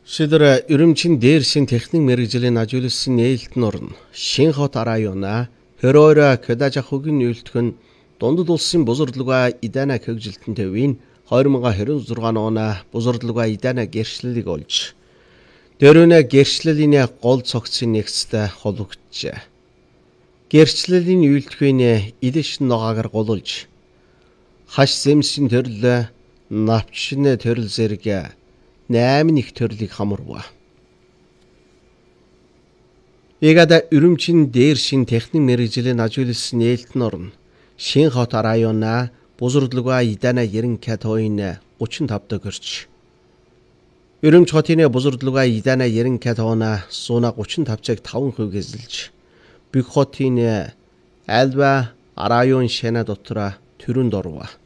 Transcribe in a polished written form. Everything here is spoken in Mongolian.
Шидэр Өрөмчин дээршин техник мэргэжлийн ажиулсан нээлтэн орно. Шинхот района 22 Кедажахугийн үйлдэх нь дундад улсын бузурдлуга Идана хөгжилтөн төвийн 2026 оны бузурдлуга Идана гэрчлэлийг олж дөрөвнө гэрчлэлийн гол цогцын нэгстэй холбогджээ. Гэрчлэлийн үйлдэхүйн идэш ногоогоор голуулж хаш зэмсийн төрөл навчны төрөл зэрэг 8 их төрлийг хамруулва. Егада Өрөмчин дээршин техник мэргэжлийн ажиулсан нээлтэн орно. Шинхот района бузурдлуга Идана 90 кт-ийн 35-д гэрч. Өрөмч хотын бузурдлуга Идана 90 кт-ийн сууна 35-ыг 5% эзэлж, бүх хотын альва район шена дотор төрөнд орва.